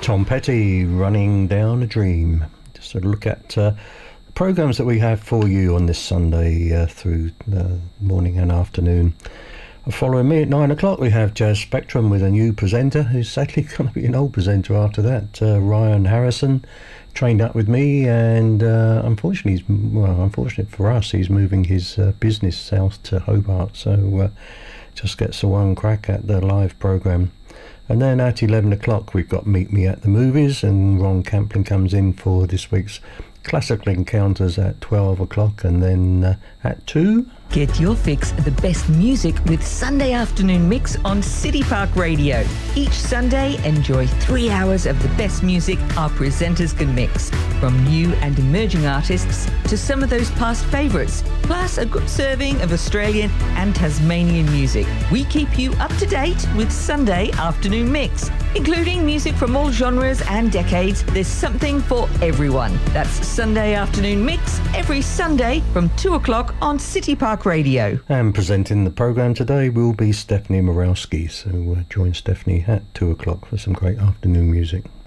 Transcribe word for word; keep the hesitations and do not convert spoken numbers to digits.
Tom Petty, Running Down a Dream. Just a look at uh, the programmes that we have for you on this Sunday uh, through the morning and afternoon. Following me at nine o'clock, we have Jazz Spectrum with a new presenter who's sadly going to be an old presenter after that. Uh, Ryan Harrison trained up with me, and uh, unfortunately, he's, well, unfortunate for us, he's moving his uh, business south to Hobart, so uh, just gets the one crack at the live programme. And then at eleven o'clock, we've got Meet Me at the Movies, and Ron Camplin comes in for this week's Classical Encounters at twelve o'clock, and then uh, at two... Get your fix of the best music with Sunday Afternoon Mix on City Park Radio. Each Sunday, enjoy three hours of the best music our presenters can mix, from new and emerging artists to some of those past favourites, plus a good serving of Australian and Tasmanian music. We keep you up to date with Sunday Afternoon Mix, including music from all genres and decades. There's something for everyone. That's Sunday Afternoon Mix every Sunday from two o'clock on City Park Radio. And presenting the programme today will be Stephanie Morawski, so uh, join Stephanie at two o'clock for some great afternoon music.